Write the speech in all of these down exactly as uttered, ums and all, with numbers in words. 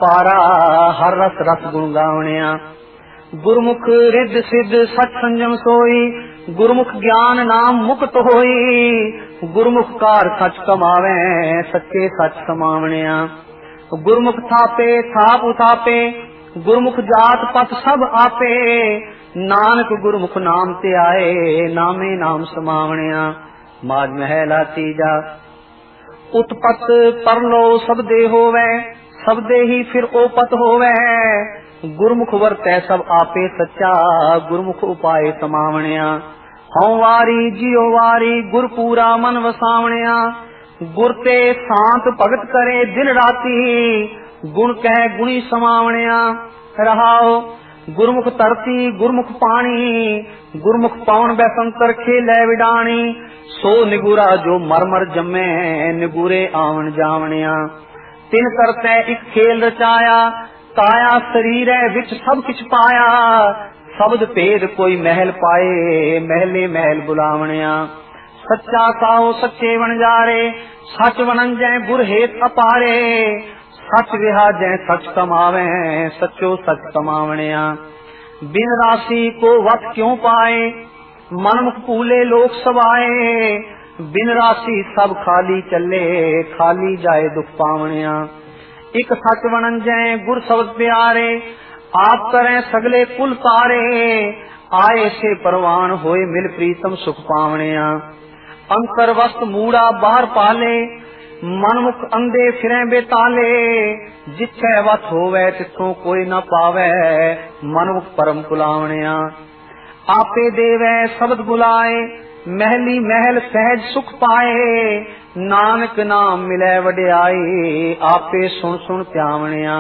अपारा हर रस रस गुण गावणिया। गुरमुख रिद्ध सिद्ध सच संजम सोई, गुरमुख ज्ञान नाम मुक्त होई। गुरमुख कार सच कमावे सच्चे सच समावणिया। गुरमुख थापे थाप उथापे, गुरमुख जात पत सब आपे। नानक गुरमुख नाम ते आए, नामे नाम समावणिया। माज महला तीजा। उत्पत परलो सब दे होवे, सब दे ही फिर ओपत होवे। गुरमुख वरतै सब आपे सच्चा, गुरमुख उपाय समावणिया। हऊं वारी जियो वारी, गुर पूरा मन वसावणिया। गुर ते शांत भगत करे दिन राती, गुण कह गुणी समावणिया। रहाओ गुरमुख धरती गुरमुख पानी, गुरमुख पवन बैसंतर खेलै विडाणी। सो निगुरा जो मर मर जमे, निगुरे आवन जावणिया। तिन करते एक खेल रचाया, काया शरीर विच सब किछ पाया। शब्द भेद कोई महल पाए, महले महल बुलावणिया। सच्चा साहो सच्चे वणजारे, सच वणंजै गुर हेत अपारे। सच विहा जै सच कमावे, सचो सच कमावणिया। बिन राशि को वत क्यों पाए, मनमुख भूले लोक सवाए। बिन राशि सब खाली चले, खाली जाए दुख पावणिया। एक सच वणंजै गुर शब्द प्यारे, आप करें सगले कुल तारे। आए से परवान होए मिल प्रीतम सुख पावणिया। अंतर वस्त मूड़ा बाहर पाले, मनमुख अंधे फिरे बेताले। जिथे वत होवे तिथों कोई न पावे, मनमुख परम पुलावणिया। आपे देवे शब्द बुलाए, महली महल सहज सुख पाए। नानक नाम मिले वड्याई, आपे सुन सुन प्यावणिया।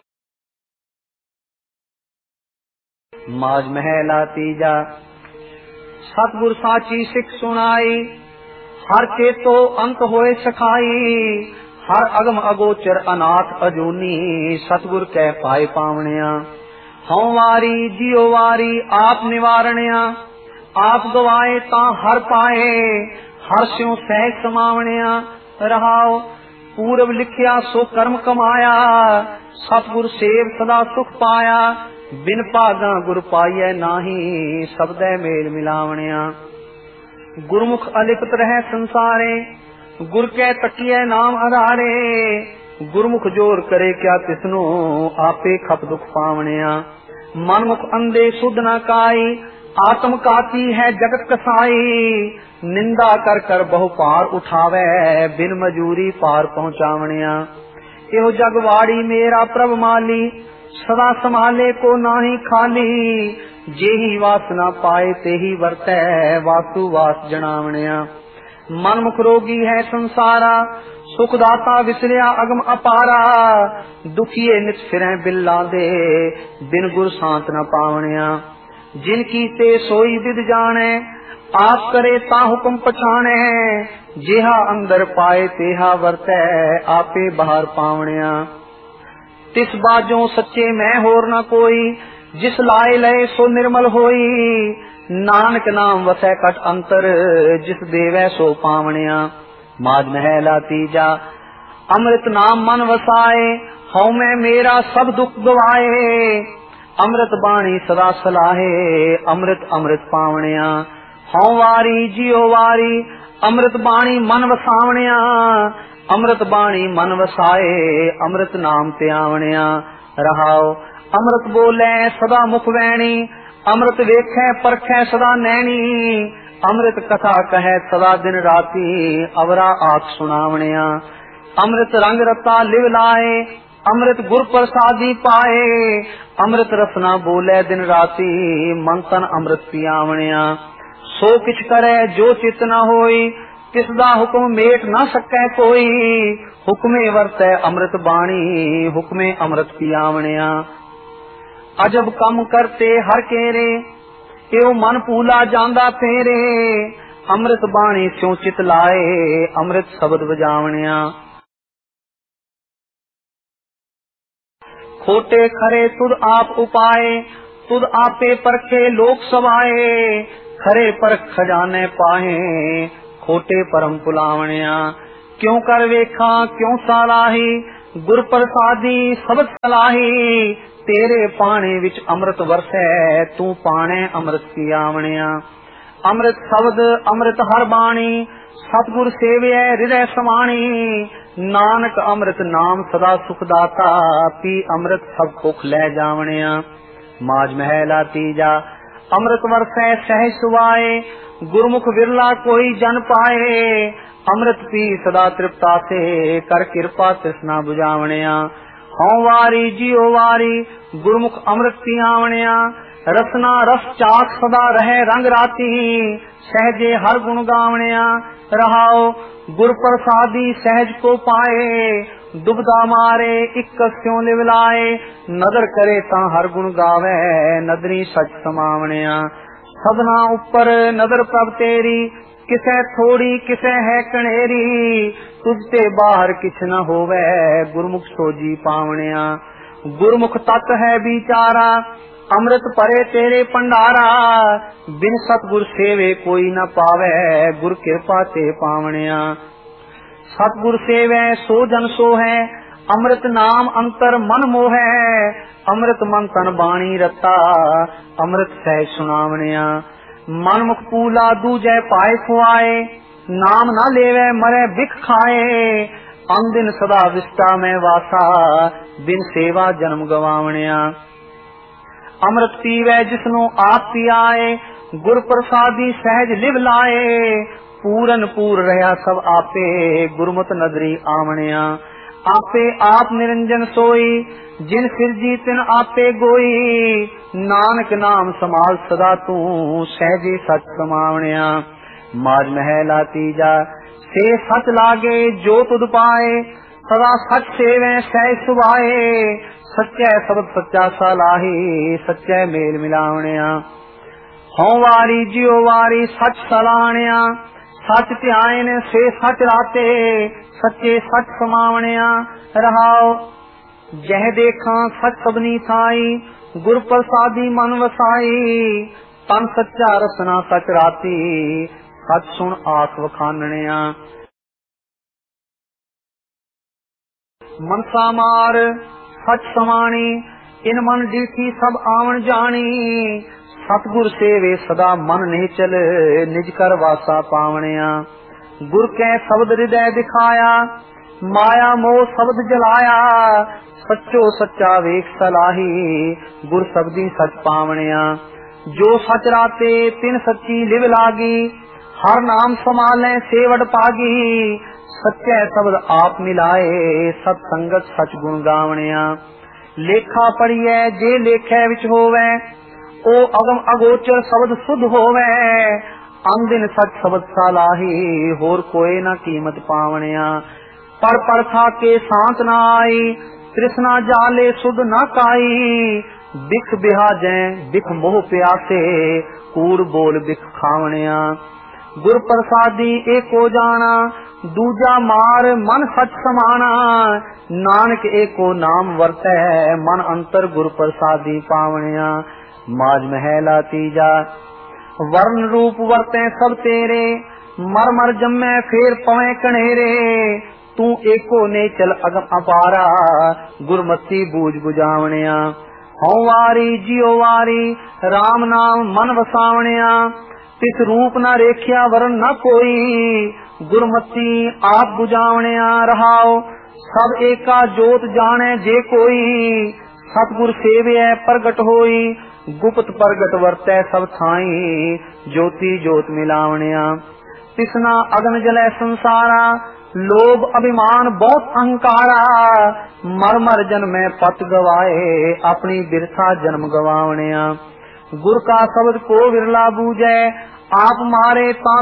माज महला तीजा। सतगुर साची सिख सुनाई, हर चेतो अंत होए सखाई। हर अगम अगोचर अनाथ अजूनी, सतगुर कह पाए पावणिया। हऊं वारी जियो वारी आप निवारणिया। आप गवाए ता हर पाए, हर स्यों सहज समावणिया। रहाओ पूरब लिखिया सो कर्म कमाया। सतगुर सेव सदा सुख पाया। बिन भागा गुर पाइए नाही, सबदै मेल मिलावणिया। गुरमुख अलिपत रहे संसारे, गुर कै तकिए नाम आधारे। गुरमुख जोर करे क्या तिसनु, आपे खप दुख पावणिया। मनमुख अंधे सुध न काई, आत्म काती है जगत कसाई। निंदा कर कर बहु पार उठावे, बिन मजूरी पार पहुंचावणिया। एहो जगवाड़ी मेरा प्रभ माली, सदा संभाले को नाही खाली। जेही वासना पाए तेही वरतै, वासु वास जनावणिया। मनमुख रोगी है संसारा, सुखदाता विसरिया अगम अपारा। दुखिए नित फिरै बिल्ला दे, बिन गुर शांत न पावणिया। जिनकी ते सोई विद जाने, आप करे ता हुक्म पछाणे। जेहा अंदर पाए तेहा वरतै, आपे बाहर पावणिया। तिस बाजों सच्चे मैं होर न कोई, जिस लाए लय सो निर्मल होई। नानक नाम वसै कट अंतर, जिस देवै सो पावणिया। माज महला तीजा। अमृत नाम मन वसाए, हऊं मैं मेरा सब दुख गवाए। अमृत बाणी सदा सलाहे, अमृत अमृत पावणिया। हऊं वारी जियो वारी, अमृत बाणी मन वसावणिया। अमृत बाणी मन वसाए, अमृत नाम ते आवणिया। रहाओ अमृत बोले सदा मुख वैणी, अमृत वेखै परखै सदा नैनी। अमृत कथा कहे सदा दिन राती, अवरा आख सुनावणिया। अमृत रंग रता लिव लाए, अमृत गुर प्रसादी पाए। अमृत रसना बोले दिन राती, मन तन अमृत पियावणिया। सो किछ करे जो चित न होई, तिसदा हुक्म मेट न सकै कोई। हुक्मे वरतै अमृत बाणी, हुक्मे अमृत पियावणिया। अजब कम करते हर केरे, एओ मन पूला जांदा फेरे। अमृत बाणी स्यों चित लाए, अमृत शब्द बजावणिया। खोटे खरे तुद आप उपाए, तुद आपे परखे लोक सवाए। खरे परख खजाने पाए, खोटे परम पुलावणिया। क्यों कर वेखा क्यों सालाही, गुर प्रसादी सबद सलाही, तेरे पाने विच अमृत वरसै, तू पाने अमृत की आवणिया। अमृत शब्द अमृत हर बाणी, सतगुर सेवियै हृदय समाणी, नानक अमृत नाम सदा सुखदाता, पी अमृत सब कुख लै जावणिया। माज महला तीजा, अमृत वरसै सहज सुवाए, गुरमुख विरला कोई जन पाए, अमृत पी सदा तृप्ता से, कर कृपा तृष्णा बुझावणिया। हौ वारी जियो वारी, गुरमुख अमृत पी आवणिया, रसना रस चाक सदा रहे रंग राती, सहजे हर गुण गावणिया। रहाओ गुर प्रसादी सहज को पाए, दुबदा मारे इक स्यों लिवलाए, नदर करे ता हर गुण गावे, नदरी सच समावणिया। सबना ऊपर नदर प्रभ तेरी, किसे थोड़ी किसे है कनेरी, तुझते बाहर किछ न होवे, गुरमुख सोजी पावणिया। गुरमुख तत् है बिचारा, अमृत परे तेरे पंडारा, बिन सतगुर सेवे कोई न पावे, गुर कृपा ते पावणिया। सतगुर सेवे सो जन सो है, अमृत नाम अंतर मन मोहे, अमृत मन तन बाणी रता, अमृत सह सुनावणिया। मन मुख पूला दूजै पाए खुआए, नाम न लेवे मरे बिख खाए, अन दिन सदा विष्टा में वासा, बिन सेवा जन्म गवावणिया। अमृत पीवे जिसनो आप पियाए, गुर प्रसादी सहज लिव लाए, पूरन पूर रहा सब आपे, गुरमत नदरी आवणिया। आपे आप निरंजन सोई, जिन सिरजी तिन आपे गोई, नानक नाम समाल सदा तू, सहजे सच समावणिया। माज महला तीजा, से सच लागे जो तुद पाए, सदा सच सेवे सहज सुभाए, सच्चै सबद सच्चा सलाही, सच्चै मेल मिलावणिया। हौ वारी जियो वारी सच सलाहणिया, सच ध्यान से सच राते, सच्चे सच समावणिया। रहाओ जह देखा सच सबनी थाई, गुर प्रसादी मन वसाई, तन सच्चा रसना सच राती, सच सुन आख वखानणिया। मनसा मार सच समाणी, इन मन डीठी सब आवन जानी, सतगुर सेवे सदा मन नेचल, निज कर वासा पावणिया। गुर कै शब्द हृदय दिखाया, माया मोह शब्द जलाया, सच्चो सच्चा वेख सलाही, गुर शब्दी सच पावणिया। जो सच राते तिन सच्ची लिव लागी, हर नाम समाले सेवड़ पागी, सच्चे शब्द आप मिलाए, सत संगत सच गुण गावणिया। लेखा पढ़िए जे लेखे विच होवे, ओ अगम अगोचर शब्द शुद्ध होवे, अन दिन सच शब्द सलाही, होर कोई न कीमत पावणिया। पढ़ पढ़ था के शांत न आई, तृष्णा जाले सुध न काई, बिख बिहाजे बिख मोह प्यासे, कूड़ बोल बिख खावणिया। गुर प्रसादी एको जाना, दूजा मार मन सच समाना, नानक एको नाम वरतै, मन अंतर गुर प्रसादी पावणिया। माज महला तीजा, वर्ण रूप वरतै सब तेरे, मर मर जम्मै फेर पवे कनेरे, तू एको ने चल अगम अपारा, गुरमती बूझ बुझावणिया। हौ वारी जियो वारी, राम नाम मन वसावणिया, तिस रूप न रेखिया वरण न कोई, गुरमती आप बुझावणिया। रहाओ सब एका जोत जाने जे कोई, सतगुर सेवियै प्रगट होई, गुप्त प्रगट वरतै सब थाई, ज्योति जोत मिलावणिया। तिसना अगन जलै संसारा, लोभ अभिमान बहुत अहंकारा, मर मर जन्मै पत गवाए, अपनी बिरथा जन्म गवावणिया। गुर का शब्द को विरला बूझे, आप मारे ता